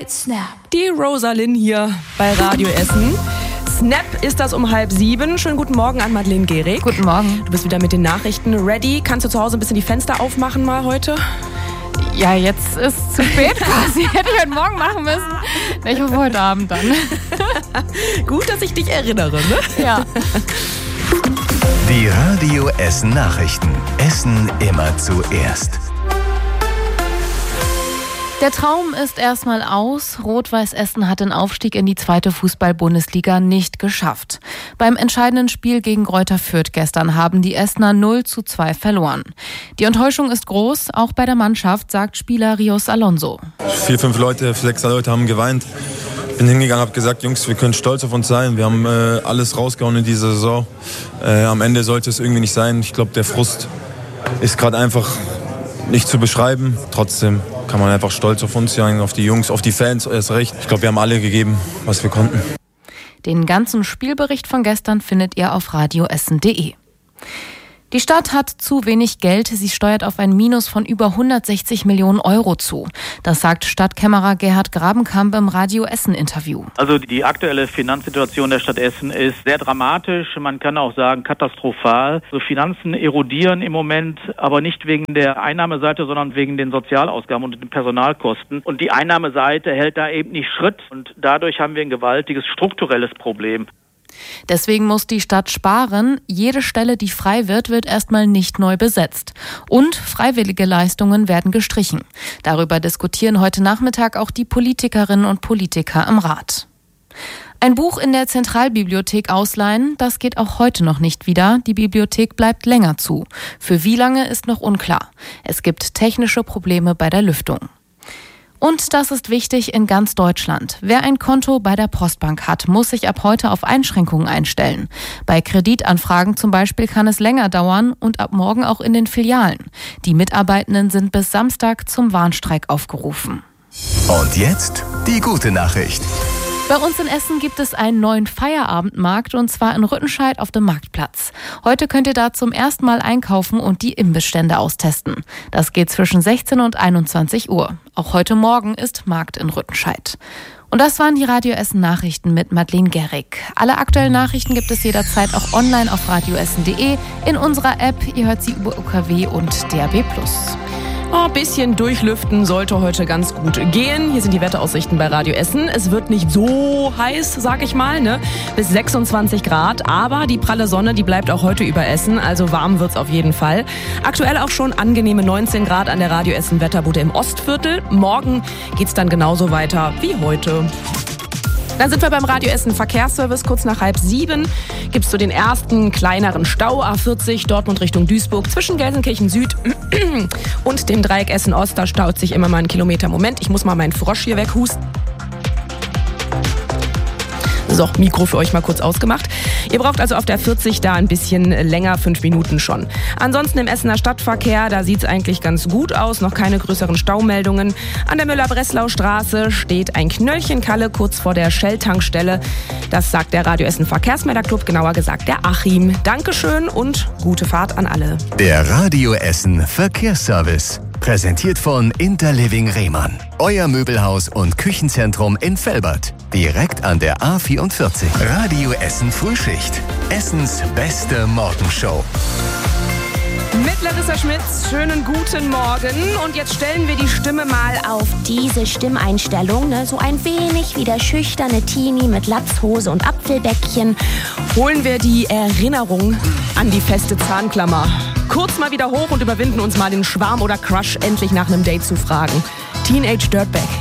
right, snap. Die Rosalind hier bei Radio Essen. Snap ist das um 6:30. Schönen guten Morgen an Madeleine Gehrig. Guten Morgen. Du bist wieder mit den Nachrichten ready. Kannst du zu Hause ein bisschen die Fenster aufmachen mal heute? Ja, jetzt ist zu spät quasi. Hätte ich heute Morgen machen müssen. Ich hoffe heute Abend dann. Gut, dass ich dich erinnere, ne? Ja. Die Radio Essen Nachrichten. Essen immer zuerst. Der Traum ist erstmal aus. Rot-Weiß Essen hat den Aufstieg in die 2. Fußball-Bundesliga nicht geschafft. Beim entscheidenden Spiel gegen Greuther Fürth gestern haben die Essener 0:2 verloren. Die Enttäuschung ist groß, auch bei der Mannschaft, sagt Spieler Rios Alonso. 4, 5 6 Leute haben geweint. Bin hingegangen, habe gesagt, Jungs, wir können stolz auf uns sein. Wir haben alles rausgehauen in dieser Saison. Am Ende sollte es irgendwie nicht sein. Ich glaube, der Frust ist gerade einfach nicht zu beschreiben. Trotzdem kann man einfach stolz auf uns sein, auf die Jungs, auf die Fans erst recht. Ich glaube, wir haben alle gegeben, was wir konnten. Den ganzen Spielbericht von gestern findet ihr auf radioessen.de. Die Stadt hat zu wenig Geld. Sie steuert auf ein Minus von über 160 Millionen Euro zu. Das sagt Stadtkämmerer Gerhard Grabenkamp im Radio Essen-Interview. Also die aktuelle Finanzsituation der Stadt Essen ist sehr dramatisch. Man kann auch sagen katastrophal. Also Finanzen erodieren im Moment, aber nicht wegen der Einnahmeseite, sondern wegen den Sozialausgaben und den Personalkosten. Und die Einnahmeseite hält da eben nicht Schritt. Und dadurch haben wir ein gewaltiges strukturelles Problem. Deswegen muss die Stadt sparen. Jede Stelle, die frei wird, wird erstmal nicht neu besetzt. Und freiwillige Leistungen werden gestrichen. Darüber diskutieren heute Nachmittag auch die Politikerinnen und Politiker im Rat. Ein Buch in der Zentralbibliothek ausleihen, das geht auch heute noch nicht wieder. Die Bibliothek bleibt länger zu. Für wie lange ist noch unklar. Es gibt technische Probleme bei der Lüftung. Und das ist wichtig in ganz Deutschland. Wer ein Konto bei der Postbank hat, muss sich ab heute auf Einschränkungen einstellen. Bei Kreditanfragen zum Beispiel kann es länger dauern und ab morgen auch in den Filialen. Die Mitarbeitenden sind bis Samstag zum Warnstreik aufgerufen. Und jetzt die gute Nachricht. Bei uns in Essen gibt es einen neuen Feierabendmarkt und zwar in Rüttenscheid auf dem Marktplatz. Heute könnt ihr da zum ersten Mal einkaufen und die Imbissstände austesten. Das geht zwischen 16 und 21 Uhr. Auch heute Morgen ist Markt in Rüttenscheid. Und das waren die Radio Essen Nachrichten mit Madeleine Gehrig. Alle aktuellen Nachrichten gibt es jederzeit auch online auf radioessen.de, in unserer App. Ihr hört sie über UKW und DAB+. Ein bisschen durchlüften sollte heute ganz gut gehen. Hier sind die Wetteraussichten bei Radio Essen. Es wird nicht so heiß, sag ich mal, ne? Bis 26 Grad. Aber die pralle Sonne, die bleibt auch heute über Essen. Also warm wird's auf jeden Fall. Aktuell auch schon angenehme 19 Grad an der Radio Essen Wetterbude im Ostviertel. Morgen geht's dann genauso weiter wie heute. Dann sind wir beim Radio Essen Verkehrsservice. Kurz nach 6:30 gibt's so den ersten kleineren Stau. A40 Dortmund Richtung Duisburg zwischen Gelsenkirchen Süd und dem Dreieck Essen Ost. Da staut sich immer mal ein Kilometer. Moment, ich muss mal meinen Frosch hier weghusten. So, Mikro für euch mal kurz ausgemacht. Ihr braucht also auf der 40 da ein bisschen länger, 5 Minuten schon. Ansonsten im Essener Stadtverkehr, da sieht's eigentlich ganz gut aus. Noch keine größeren Staumeldungen. An der Müller-Breslau-Straße steht ein Knöllchen Kalle kurz vor der Shell-Tankstelle. Das sagt der Radio Essen Verkehrsmelderclub, genauer gesagt der Achim. Dankeschön und gute Fahrt an alle. Der Radio Essen Verkehrsservice. Präsentiert von Interliving Rehmann. Euer Möbelhaus und Küchenzentrum in Velbert. Direkt an der A44. Radio Essen Frühschicht. Essens beste Morgenshow. Mit Larissa Schmitz, schönen guten Morgen. Und jetzt stellen wir die Stimme mal auf Diese Stimmeinstellung, ne? So ein wenig wie der schüchterne Teenie mit Latzhose und Apfelbäckchen. Holen wir die Erinnerung an die feste Zahnklammer. Kurz mal wieder hoch und überwinden uns mal den Schwarm oder Crush endlich nach einem Date zu fragen. Teenage Dirtbag